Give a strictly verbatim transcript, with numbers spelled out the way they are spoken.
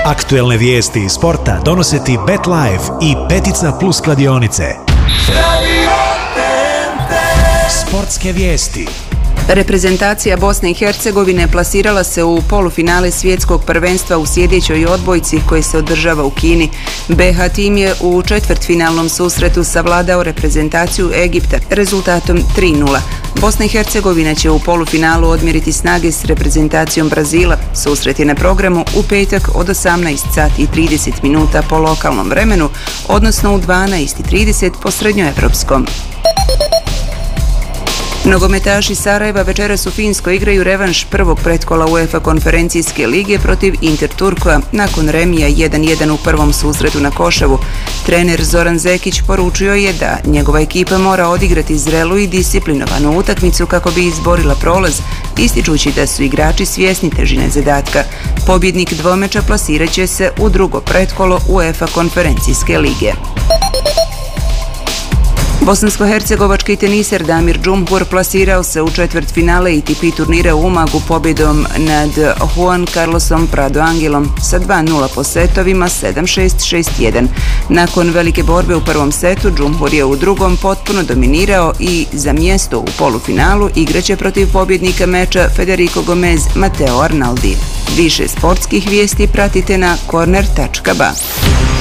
Aktuelne vijesti iz sporta donose ti BetLife i Petica Plus kladionice. Sportske vijesti. Reprezentacija Bosne i Hercegovine plasirala se u polufinale svjetskog prvenstva u sjedećoj odbojci koji se održava u Kini. be ha tim je u četvrtfinalnom susretu savladao reprezentaciju Egipta rezultatom tri nula. Bosna i Hercegovina će u polufinalu odmjeriti snage s reprezentacijom Brazila. Susret je na programu u petak od osamnaest sati i trideset minuta po lokalnom vremenu, odnosno u dvanaest i trideset po srednjoevropskom. Nogometaši Sarajeva večeras u Finskoj igraju revanš prvog pretkola UEFA konferencijske lige protiv Inter Turkoa nakon remija jedan jedan u prvom susretu na Koševu. Trener Zoran Zekić poručio je da njegova ekipa mora odigrati zrelu i disciplinovanu utakmicu kako bi izborila prolaz, ističući da su igrači svjesni težine zadatka. Pobjednik dvomeča plasirat će se u drugo pretkolo UEFA konferencijske lige. Bosansko-hercegovački teniser Damir Džumhur plasirao se u četvrtfinale A T P turnira u Umagu pobjedom nad Juan Carlosom Prado Angelom sa dva nula po setovima sedam šest, šest jedan. Nakon velike borbe u prvom setu, Džumhur je u drugom potpuno dominirao i za mjesto u polufinalu igraće protiv pobjednika meča Federico Gomez Mateo Arnaldi. Više sportskih vijesti pratite na corner tačka ba.